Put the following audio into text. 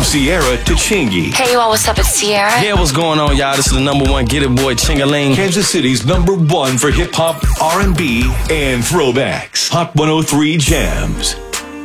Sierra to Chingy. Hey, you all, what's up? It's Sierra. Yeah, what's going on, y'all? This is the number one Get It Boy, Chingaling. Kansas City's number one for hip hop, R&B, and throwbacks. Hot 103 Jams.